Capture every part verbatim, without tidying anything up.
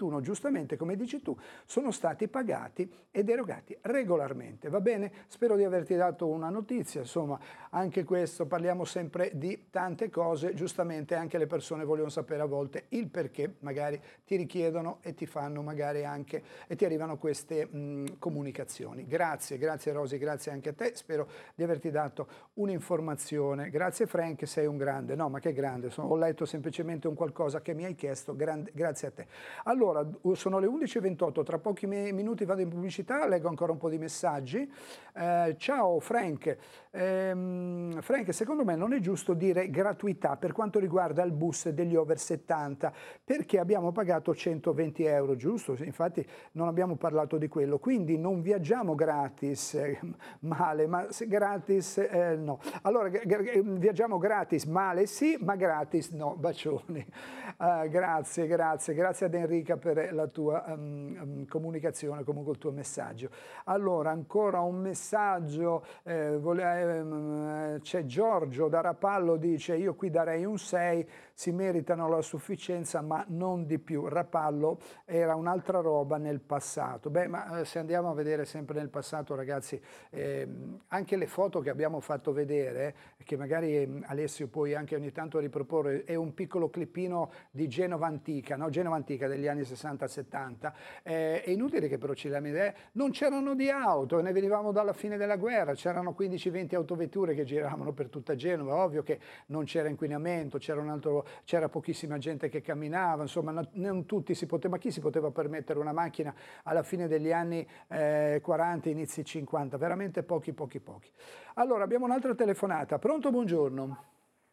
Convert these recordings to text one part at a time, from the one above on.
duemilaventuno, giustamente come dici tu, sono stati pagati ed erogati regolarmente. Va bene? Spero di averti dato una notizia, insomma, anche questo, parliamo sempre di tante cose, giustamente anche le persone vogliono sapere a volte il perché, magari ti richiedono e ti fanno magari anche, e ti arrivano queste mh, comunicazioni. Grazie, grazie Rosy, grazie anche a te, spero di averti dato un'informazione. Grazie Frank, sei un grande, no ma che grande, sono, ho letto semplicemente un qualcosa che mi hai chiesto, grande, grazie a te. Allora, sono le undici e ventotto, tra pochi minuti vado in pubblicità, leggo ancora un po' di messaggi. Eh, ciao Frank, ehm, Frank, secondo me non è giusto dire gratuità per quanto riguarda il bus degli over settanta, perché abbiamo pagato centoventi euro, giusto? Infatti non abbiamo parlato di quello, quindi non viaggiamo gratis, eh, male, ma gratis eh, no. Allora, viaggiamo gratis, male sì, ma gratis no, bacioni. Uh, grazie, grazie, grazie ad Enrica per la tua um, um, comunicazione, comunque il tuo messaggio. Allora, ancora un messaggio, eh, um, c'è Giorgio da Rapallo, dice io qui darei un sei, si meritano la sufficienza ma non di più. Rapallo era un'altra roba nel passato. Beh, ma eh, se andiamo a vedere sempre nel passato, ragazzi, eh, anche le foto che abbiamo fatto vedere, che magari eh, Alessio puoi anche ogni tanto riproporre, è un piccolo clippino di Genova antica, no? Genova antica degli anni sessanta settanta, eh, è inutile che però ci diamo idea, non c'erano di auto, ne venivamo dalla fine della guerra, c'erano quindici venti autovetture che giravano per tutta Genova, ovvio che non c'era inquinamento, c'era un altro, c'era pochissima gente che camminava, insomma non tutti si poteva, ma chi si poteva permettere una macchina alla fine degli anni eh, quaranta, inizi cinquanta, veramente pochi pochi pochi. Allora abbiamo un'altra telefonata, pronto, buongiorno.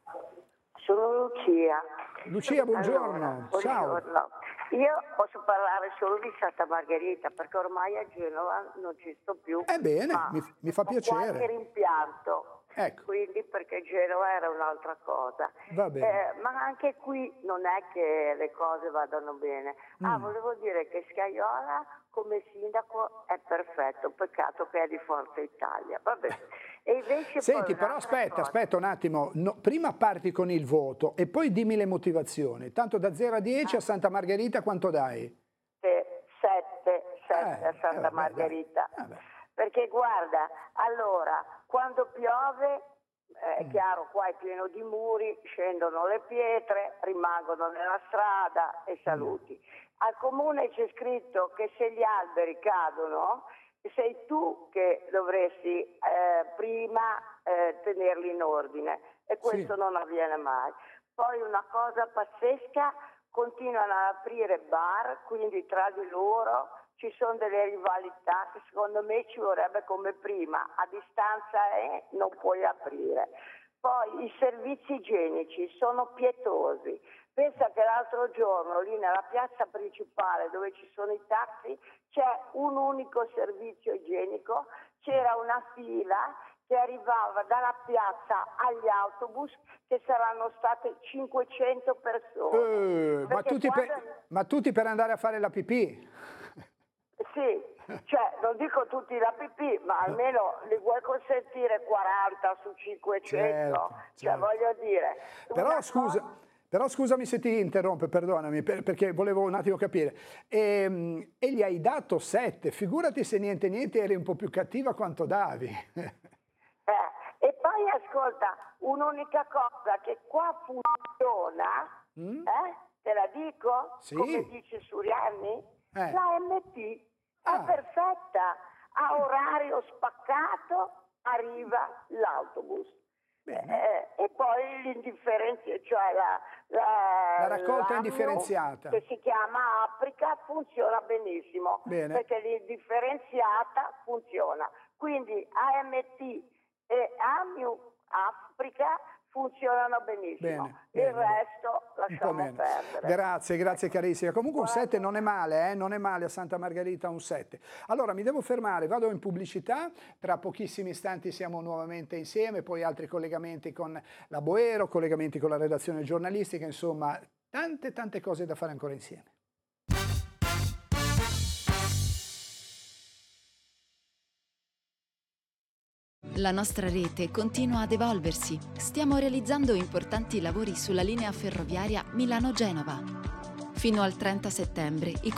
Sono Lucia. Lucia, buongiorno. Allora, Ciao. buongiorno. Io posso parlare solo di Santa Margherita perché ormai a Genova non ci sto più. Ebbene, mi, mi fa ho piacere. qualche rimpianto, ecco. Quindi perché Genova era un'altra cosa. Va bene. Eh, ma anche qui non è che le cose vadano bene. Mm. Ah, volevo dire che Scajola come sindaco è perfetto, peccato che è di Forza Italia. Vabbè. E invece Senti, però aspetta, cosa. aspetta un attimo, no, prima parti con il voto e poi dimmi le motivazioni. Tanto da zero a dieci ah. a Santa Margherita quanto dai? sette, sette eh, a Santa eh, vabbè, Margherita. Perché guarda, allora, quando piove, eh, è mm. chiaro, qua è pieno di muri, scendono le pietre, rimangono nella strada e saluti. Mm. Al comune c'è scritto che se gli alberi cadono, sei tu che dovresti eh, prima eh, tenerli in ordine e questo sì. non avviene mai. Poi una cosa pazzesca, continuano ad aprire bar, quindi tra di loro ci sono delle rivalità che secondo me ci vorrebbe come prima, a distanza è, non puoi aprire. Poi i servizi igienici sono pietosi. Pensa che l'altro giorno lì nella piazza principale dove ci sono i taxi c'è un unico servizio igienico, c'era una fila che arrivava dalla piazza agli autobus che saranno state cinquecento persone. Uh, ma, tutti quando... per, ma tutti per andare a fare la pipì? Sì, cioè non dico tutti la pipì, ma almeno li vuoi consentire quaranta su cinquecento, certo, cioè certo. voglio dire. Però scusa... Cosa... Però scusami se ti interrompe, perdonami, per, perché volevo un attimo capire. E, e gli hai dato sette, figurati se niente niente eri un po' più cattiva quanto davi. Eh, e poi ascolta, un'unica cosa che qua funziona, mm? eh, te la dico, sì. come dice Suriani, eh. la M T ah. è perfetta, a orario spaccato arriva l'autobus. Eh, e poi l'indifferenza, cioè la, la, la raccolta indifferenziata che si chiama Africa funziona benissimo. Bene. Perché l'indifferenziata funziona, quindi A M T e A M U Africa funzionano benissimo. Bene, il bene, resto lasciamo perdere. Grazie, grazie carissima. Comunque un sette non è male, eh? non è male a Santa Margherita un sette. Allora mi devo fermare, vado in pubblicità, tra pochissimi istanti siamo nuovamente insieme, poi altri collegamenti con la Boero, collegamenti con la redazione giornalistica, insomma tante tante cose da fare ancora insieme. La nostra rete continua ad evolversi. Stiamo realizzando importanti lavori sulla linea ferroviaria Milano-Genova. Fino al trenta settembre i